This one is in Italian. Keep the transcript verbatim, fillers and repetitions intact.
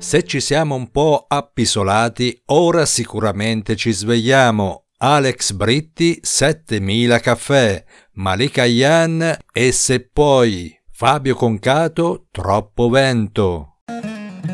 Se ci siamo un po' appisolati, ora sicuramente ci svegliamo. Alex Britti, settemila caffè, Malika Ayane e Se poi, Fabio Concato, Troppo vento.